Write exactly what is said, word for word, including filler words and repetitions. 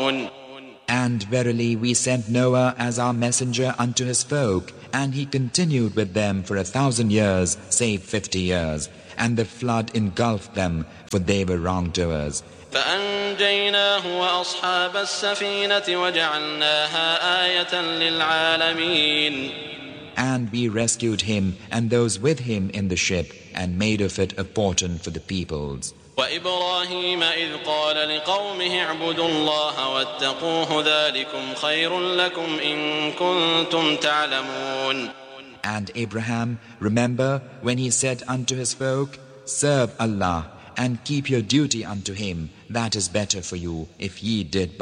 تعلمون. And verily we sent Noah as our messenger unto his folk, and he continued with them for a thousand years, save fifty years. And the flood engulfed them, for they were wrongdoers. فأنجيناه وأصحاب السفينة وجعلناها آية للعالمين. And we rescued him and those with him in the ship, and made of it a portent for the peoples. وإبراهيم إذ قال لقومه اعبدوا الله واتقوه ذلكم خير لكم إن كنتم تعلمون. And Abraham, remember when he said unto his folk, serve Allah and keep your duty unto him, that is better for you if ye did